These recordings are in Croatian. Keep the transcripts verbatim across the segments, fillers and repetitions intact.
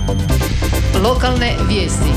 Lokalne vijesti.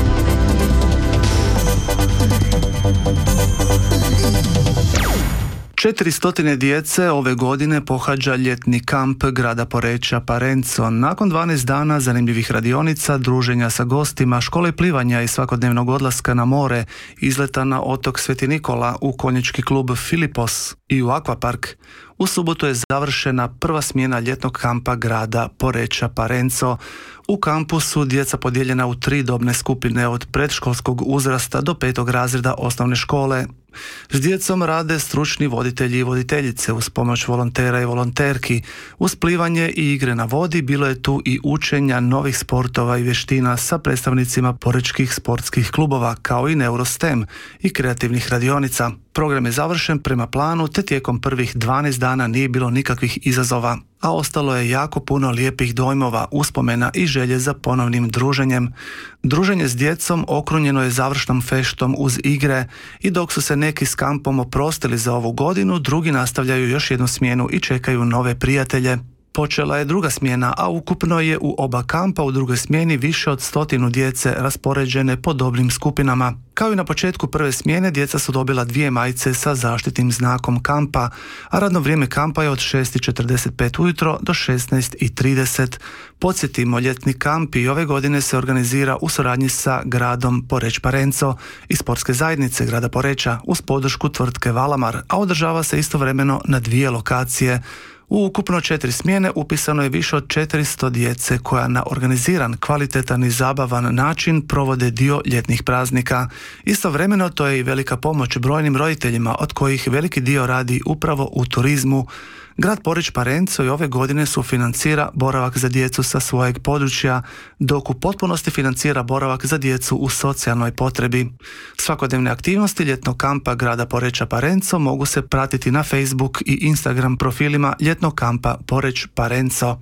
Četiristo djece ove godine pohađa ljetni kamp grada Poreča Parenco. Nakon dvanaest dana zanimljivih radionica, druženja sa gostima, škole plivanja i svakodnevnog odlaska na more, izleta na otok Sveti Nikola, u konjički klub Filipos i u akvapark, u subotu je završena prva smjena ljetnog kampa grada Poreča Parenco. U kampu su djeca podijeljena u tri dobne skupine od predškolskog uzrasta do petog razreda osnovne škole. S djecom rade stručni voditelji i voditeljice uz pomoć volontera i volonterki. Uz plivanje i igre na vodi bilo je tu i učenja novih sportova i vještina sa predstavnicima porečkih sportskih klubova, kao i Neurostem i kreativnih radionica. Program je završen prema planu, te tijekom prvih dvanaest dana nije bilo nikakvih izazova, a ostalo je jako puno lijepih dojmova, uspomena i želje za ponovnim druženjem. Druženje s djecom okrunjeno je završnom feštom uz igre i dok su se neki s kampom oprostili za ovu godinu, drugi nastavljaju još jednu smjenu i čekaju nove prijatelje. Počela je druga smjena, a ukupno je u oba kampa u drugoj smjeni više od stotinu djece raspoređene po dobnim skupinama. Kao i na početku prve smjene, djeca su dobila dvije majice sa zaštitnim znakom kampa, a radno vrijeme kampa je od šest i četrdeset pet ujutro do šesnaest i trideset. Podsjetimo, ljetni kamp i ove godine se organizira u suradnji sa gradom Poreč Parenco i sportske zajednice grada Poreča uz podršku tvrtke Valamar, a održava se istovremeno na dvije lokacije. U ukupno četiri smjene upisano je više od četiristo djece koja na organiziran, kvalitetan i zabavan način provode dio ljetnih praznika. Istovremeno to je i velika pomoć brojnim roditeljima, od kojih veliki dio radi upravo u turizmu. Grad Poreč Parenco i ove godine sufinancira boravak za djecu sa svojeg područja, dok u potpunosti financira boravak za djecu u socijalnoj potrebi. Svakodnevne aktivnosti ljetnog kampa grada Poreča Parenco mogu se pratiti na Facebook i Instagram profilima ljetnog kampa Poreč Parenco.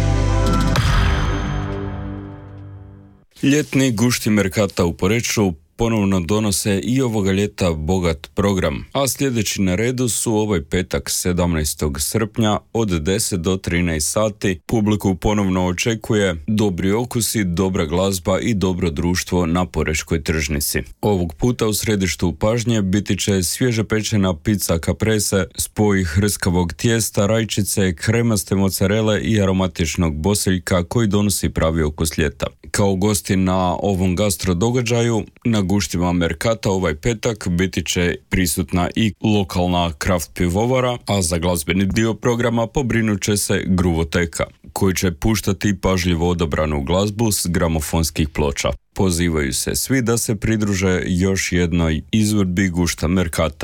Ljetni gušti merkata u Poreču ponovno donose i ovoga ljeta bogat program, a sljedeći na redu su ovaj petak sedamnaestog srpnja od deset do trinaest sati. Publiku ponovno očekuje dobri okusi, dobra glazba i dobro društvo na porečkoj tržnici. Ovog puta u središtu pažnje biti će svježe pečena pizza caprese, spoj hrskavog tijesta, rajčice, kremaste mozzarele i aromatičnog bosiljka koji donosi pravi okus ljeta. Kao gosti na ovom gastro događaju na guštima merkata ovaj petak biti će prisutna i lokalna kraft pivovara, a za glazbeni dio programa pobrinut će se Gruvoteka, koji će puštati pažljivo odabranu glazbu s gramofonskih ploča. Pozivaju se svi da se pridruže još jednoj izvedbi gušta merkata.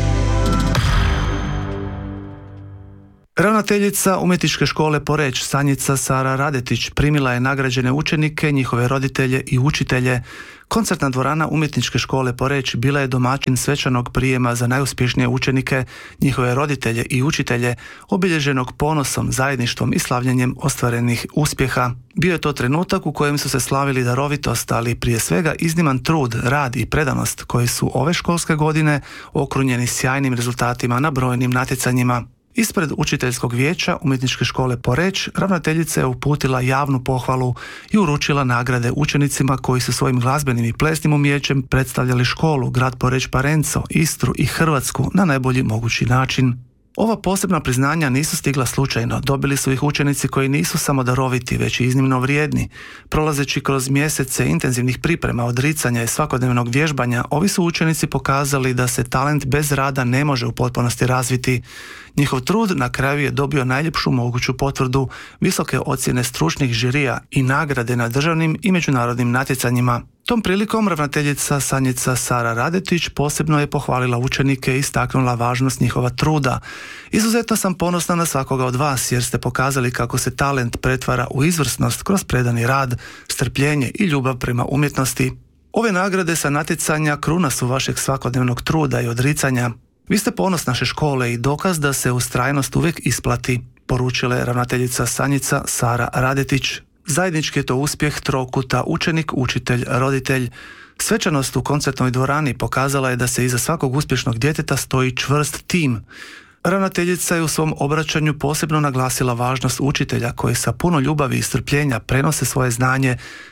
Ravnateljica Umjetničke škole Poreč Sanjica Sara Radetić primila je nagrađene učenike, njihove roditelje i učitelje. Koncertna dvorana Umjetničke škole Poreč bila je domaćin svečanog prijema za najuspješnije učenike, njihove roditelje i učitelje, obilježenog ponosom, zajedništvom i slavljenjem ostvarenih uspjeha. Bio je to trenutak u kojem su se slavili darovitost, ali prije svega izniman trud, rad i predanost koji su ove školske godine okrunjeni sjajnim rezultatima na brojnim natjecanjima. Ispred učiteljskog vijeća Umjetničke škole Poreč ravnateljica je uputila javnu pohvalu i uručila nagrade učenicima koji su svojim glazbenim i plesnim umijećem predstavljali školu, grad Poreč Parenco, Istru i Hrvatsku na najbolji mogući način. Ova posebna priznanja nisu stigla slučajno, dobili su ih učenici koji nisu samo daroviti, već i iznimno vrijedni. Prolazeći kroz mjesece intenzivnih priprema, odricanja i svakodnevnog vježbanja, ovi su učenici pokazali da se talent bez rada ne može u potpunosti razviti. Njihov trud na kraju je dobio najljepšu moguću potvrdu, visoke ocjene stručnih žirija i nagrade na državnim i međunarodnim natjecanjima. Tom prilikom ravnateljica Sanjica Sara Radetić posebno je pohvalila učenike i istaknula važnost njihova truda. Izuzetno sam ponosna na svakoga od vas jer ste pokazali kako se talent pretvara u izvrsnost kroz predani rad, strpljenje i ljubav prema umjetnosti. Ove nagrade sa natjecanja kruna su vašeg svakodnevnog truda i odricanja. Vi ste ponos naše škole i dokaz da se ustrajnost uvijek isplati, poručila je ravnateljica Sanjica Sara Radetić. Zajednički je to uspjeh trokuta učenik, učitelj, roditelj. Svečanost u koncertnoj dvorani pokazala je da se iza svakog uspješnog djeteta stoji čvrst tim. Ravnateljica je u svom obraćanju posebno naglasila važnost učitelja koji sa puno ljubavi i strpljenja prenose svoje znanje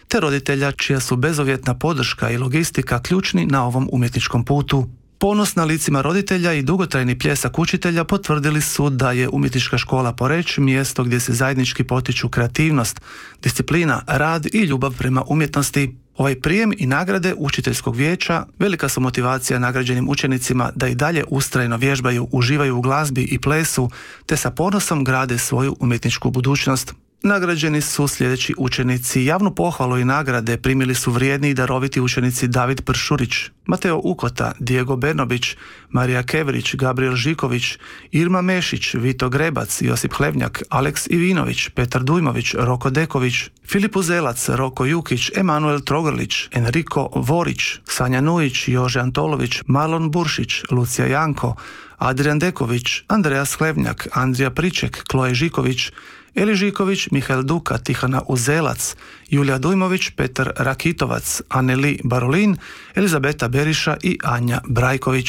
te roditelja čija su bezuvjetna podrška i logistika ključni na ovom umjetničkom putu. Ponos na licima roditelja i dugotrajni pljesak učitelja potvrdili su da je Umjetnička škola Poreč mjesto gdje se zajednički potiču kreativnost, disciplina, rad i ljubav prema umjetnosti. Ovaj prijem i nagrade učiteljskog vijeća velika su motivacija nagrađenim učenicima da i dalje ustrajno vježbaju, uživaju u glazbi i plesu, te sa ponosom grade svoju umjetničku budućnost. Nagrađeni su sljedeći učenici. Javnu pohvalu i nagrade primili su vrijedni i daroviti učenici David Pršurić, Mateo Ukota, Diego Bernobić, Marija Kevrić, Gabriel Žiković, Irma Mešić, Vito Grebac, Josip Hlevnjak, Aleks Ivinović, Petar Dujmović, Roko Deković, Filip Uzelac, Roko Jukić, Emanuel Trogrlić, Enrico Vorić, Sanja Nujić, Jože Antolović, Marlon Buršić, Lucija Janko, Adrian Deković, Andreas Hlevnjak, Andrija Priček, Kloje Žiković, Eli Žiković, Mihael Duka, Tihana Uzelac, Julija Dujmović, Petar Rakitovac, Aneli Barolin, Elizabeta Beriša i Anja Brajković.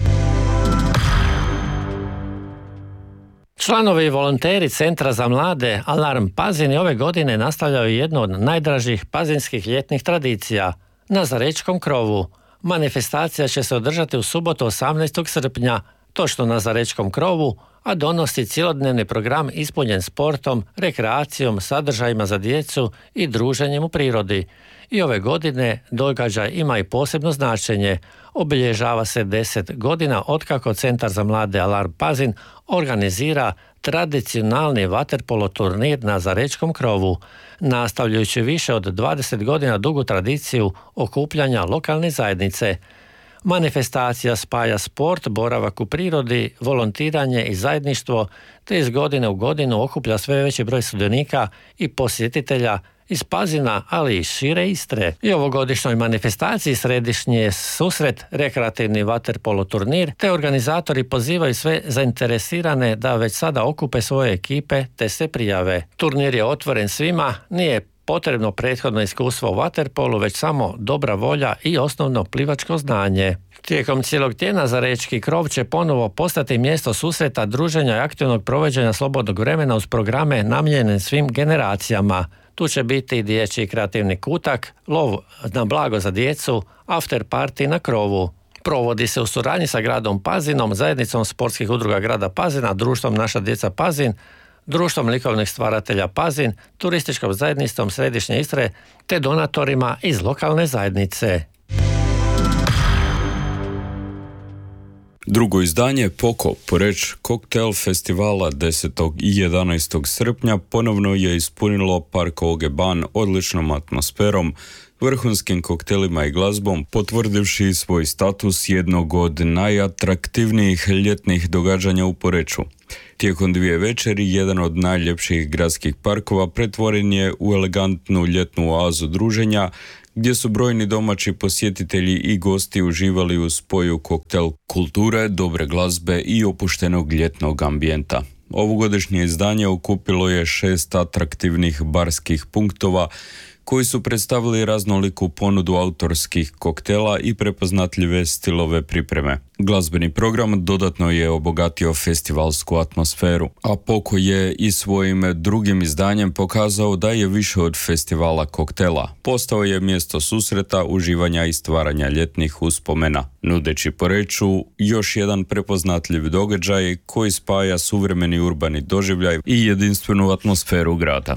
Članovi i volonteri Centra za mlade Alarm Pazin ove godine nastavljaju jednu od najdražih pazinskih ljetnih tradicija na Zarečkom krovu. Manifestacija će se održati u subotu osamnaestog srpnja, točno na Zarečkom krovu, a donosi cjelodnevni program ispunjen sportom, rekreacijom, sadržajima za djecu i druženjem u prirodi. I ove godine događaj ima i posebno značenje. Obilježava se deset godina otkako Centar za mlade Alarm Pazin organizira tradicionalni vaterpolo turnir na Zarečkom krovu, nastavljajući više od dvadeset godina dugu tradiciju okupljanja lokalne zajednice. Manifestacija spaja sport, boravak u prirodi, volontiranje i zajedništvo, te iz godine u godinu okuplja sve veći broj sudionika i posjetitelja iz Pazina, ali i šire Istre. I ovogodišnjoj manifestaciji središnji je susret rekreativni vaterpolo turnir, te organizatori pozivaju sve zainteresirane da već sada okupe svoje ekipe te se prijave. Turnir je otvoren svima, nije potrebno prethodno iskustvo u vaterpolu, već samo dobra volja i osnovno plivačko znanje. Tijekom cijelog tjedna Zarečki krov će ponovo postati mjesto susreta, druženja i aktivnog provođenja slobodnog vremena uz programe namijenjene svim generacijama. Tu će biti i dječji kreativni kutak, lov na blago za djecu, after party na krovu. Provodi se u suradnji sa gradom Pazinom, zajednicom sportskih udruga grada Pazina, društvom Naša djeca Pazin, društvom likovnih stvaratelja Pazin, turističkom zajednicom Središnje Istre te donatorima iz lokalne zajednice. Drugo izdanje Poko, Poreč koktel festivala desetog i jedanaestog srpnja ponovno je ispunilo park Ogeban odličnom atmosferom, vrhunskim koktelima i glazbom, potvrdivši svoj status jednog od najatraktivnijih ljetnih događanja u Poreču. Tijekom dvije večeri, jedan od najljepših gradskih parkova pretvoren je u elegantnu ljetnu oazu druženja, gdje su brojni domaći posjetitelji i gosti uživali u spoju koktel kulture, dobre glazbe i opuštenog ljetnog ambijenta. Ovogodišnje izdanje okupilo je šest atraktivnih barskih punktova koji su predstavili raznoliku ponudu autorskih koktela i prepoznatljive stilove pripreme. Glazbeni program dodatno je obogatio festivalsku atmosferu, a Poko je i svojim drugim izdanjem pokazao da je više od festivala koktela. Postao je mjesto susreta, uživanja i stvaranja ljetnih uspomena, nudeći Poreču još jedan prepoznatljiv događaj koji spaja suvremeni urbani doživljaj i jedinstvenu atmosferu grada.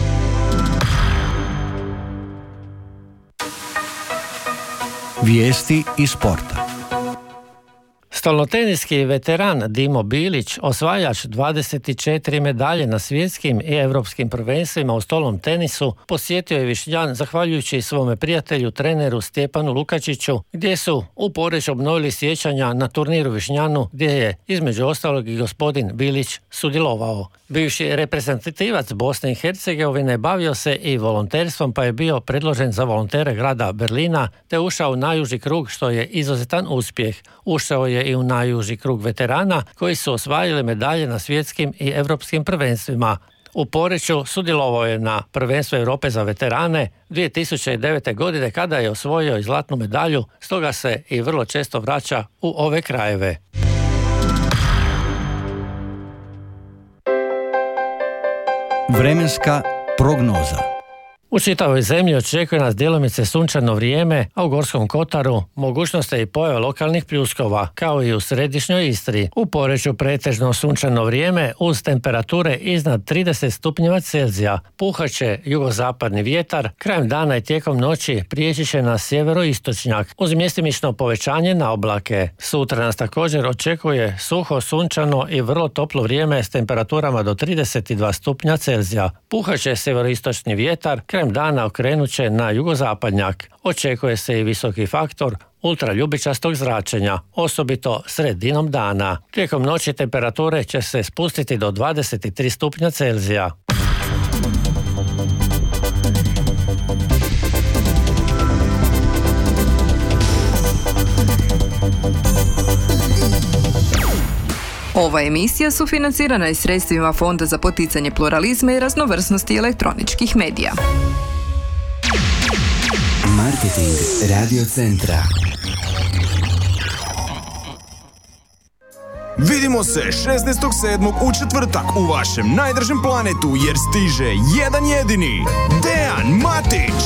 Vijesti iz sporta. Stolnoteniski veteran Dimo Bilić, osvajač dvadeset četiri medalje na svjetskim i europskim prvenstvima u stolnom tenisu, posjetio je Višnjan zahvaljujući svome prijatelju, treneru Stjepanu Lukačiću, gdje su u Poreču obnovili sjećanja na turniru Višnjanu, gdje je između ostalog i gospodin Bilić sudjelovao. Bivši reprezentativac Bosne i Hercegovine bavio se i volonterstvom, pa je bio predložen za volontere grada Berlina, te ušao u najuži krug, što je izuzetan uspjeh. Ušao je i u najuži krug veterana koji su osvajali medalje na svjetskim i europskim prvenstvima. U Poreču sudjelovao je na prvenstvu Europe za veterane dvije tisuće devete. godine kada je osvojio i zlatnu medalju, stoga se i vrlo često vraća u ove krajeve. Vremenska prognoza. U čitavoj zemlji očekuje nas djelomice sunčano vrijeme, a u Gorskom kotaru mogućnost je i pojava lokalnih pljuskova, kao i u središnjoj Istri. U Poreču pretežno sunčano vrijeme uz temperature iznad trideset stupnjeva Celzija. Puhat će jugozapadni vjetar, krajem dana i tijekom noći prijeći će na sjeveroistočnjak, uz mjestimično povećanje na oblake. Sutra nas također očekuje suho, sunčano i vrlo toplo vrijeme s temperaturama do trideset dva stupnja Celzija. Puhat će sjeveroistočni vjetar, krajem dana okrenut će na jugozapadnjak. Očekuje se i visoki faktor ultraljubičastog zračenja, osobito sredinom dana. Tijekom noći temperature će se spustiti do dvadeset tri stupnja Celzija. Ova emisija sufinancirana je sredstvima Fonda za poticanje pluralizma i raznovrsnosti elektroničkih medija. Marketing Radio Centra. Vidimo se šesnaestog sedmog u četvrtak u vašem najdržem planetu jer stiže jedan jedini Dejan Matić.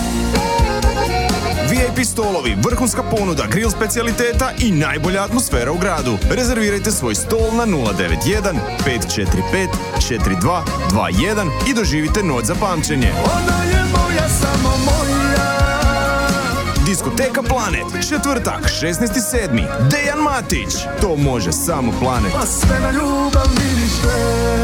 V I P stolovi, vrhunska ponuda, grill specijaliteta i najbolja atmosfera u gradu. Rezervirajte svoj stol na nula devet jedan pet četiri pet četiri dva dva jedan i doživite noć za pamćenje. Ona je moja, samo moja. Diskoteka Planet, četvrtak, šesnaesti sedmi Dejan Matić. To može samo Planet. A sve na ljubav miriše.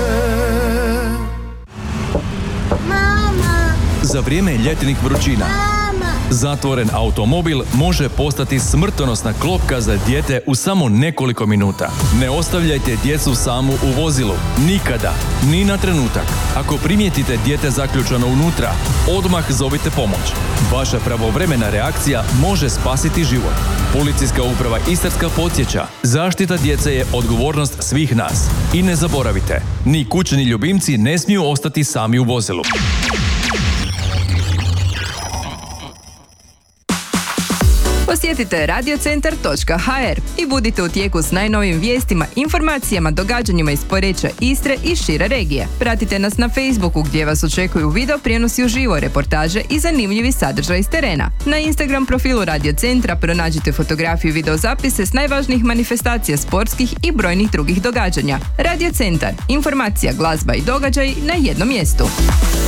Mama. Za vrijeme ljetnih vrućina zatvoren automobil može postati smrtonosna klopka za dijete u samo nekoliko minuta. Ne ostavljajte djecu samu u vozilu. Nikada. Ni na trenutak. Ako primijetite dijete zaključano unutra, odmah zovite pomoć. Vaša pravovremena reakcija može spasiti život. Policijska uprava Istarska podsjeća. Zaštita djece je odgovornost svih nas. I ne zaboravite, ni kućni ljubimci ne smiju ostati sami u vozilu. Posjetite radiocentar točka ha er i budite u tijeku s najnovijim vijestima, informacijama, događanjima iz Poreča, Istre i šire regije. Pratite nas na Facebooku gdje vas očekuju video prijenosi uživo, reportaže i zanimljivi sadržaj iz terena. Na Instagram profilu Radiocentra pronađite fotografiju i videozapise s najvažnijih manifestacija sportskih i brojnih drugih događanja. Radiocentar, informacija, glazba i događaj na jednom mjestu.